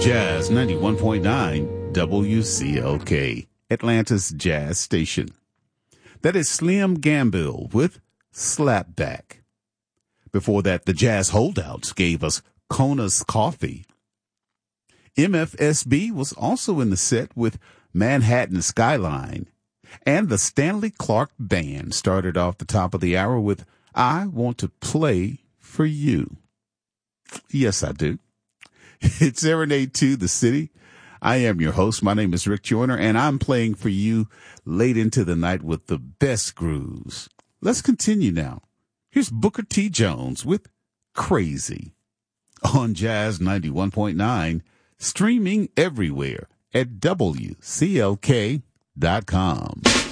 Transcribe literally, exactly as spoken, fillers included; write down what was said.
Jazz ninety-one point nine W C L K, Atlanta's jazz station. That is Slim Gamble with Slapback. Before that, the Jazz Holdouts gave us Kona's Coffee. M F S B was also in the set with Manhattan Skyline. And the Stanley Clarke Band started off the top of the hour with I Want to Play for You. Yes, I do. It's Serenade to the City. I am your host. My name is Rick Joyner, and I'm playing for you late into the night with the best grooves. Let's continue now. Here's Booker T. Jones with Crazy on Jazz ninety-one point nine, streaming everywhere at W C L K dot com.